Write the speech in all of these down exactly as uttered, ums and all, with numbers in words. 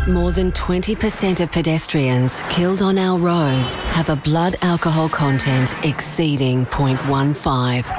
More than twenty percent of pedestrians killed on our roads have a blood alcohol content exceeding zero point one five.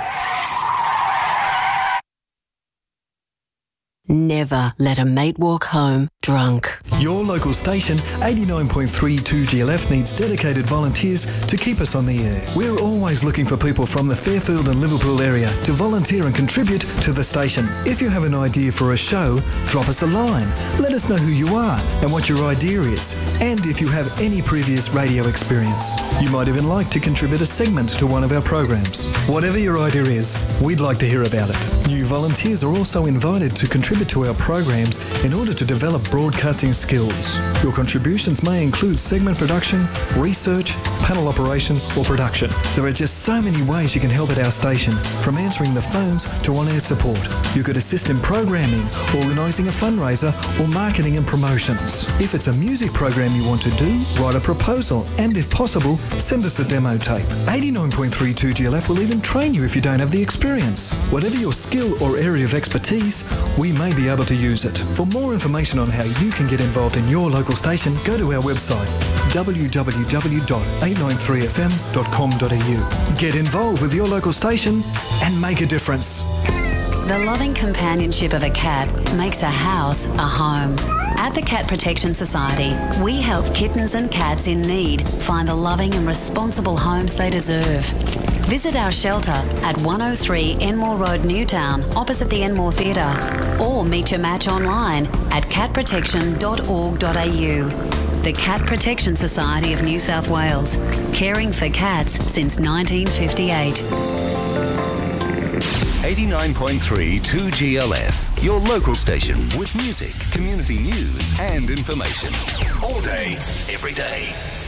Never let a mate walk home drunk. Your local station, eighty-nine point three two G L F, needs dedicated volunteers to keep us on the air. We're always looking for people from the Fairfield and Liverpool area to volunteer and contribute to the station. If you have an idea for a show, drop us a line. Let us know who you are and what your idea is, and if you have any previous radio experience. You might even like to contribute a segment to one of our programs. Whatever your idea is, we'd like to hear about it. New volunteers are also invited to contribute to our programs in order to develop broadcasting skills. Your contributions may include segment production, research, panel operation or production. There are just so many ways you can help at our station, from answering the phones to on-air support. You could assist in programming, organising a fundraiser or marketing and promotions. If it's a music program you want to do, write a proposal and, if possible, send us a demo tape. eighty-nine point three two G L F will even train you if you don't have the experience. Whatever your skill or area of expertise, we may be able to use it. For more information on how you can get involved in your local station, go to our website w w w dot eight nine three f m dot com dot a u. Get involved with your local station and make a difference. The loving companionship of a cat makes a house a home. At the Cat Protection Society, we help kittens and cats in need find the loving and responsible homes they deserve. Visit our shelter at one oh three Enmore Road, Newtown, opposite the Enmore Theatre, or meet your match online at cat protection dot org dot a u. The Cat Protection Society of New South Wales, caring for cats since nineteen fifty-eight. eighty-nine point three two G L F, your local station with music, community news and information. All day, every day.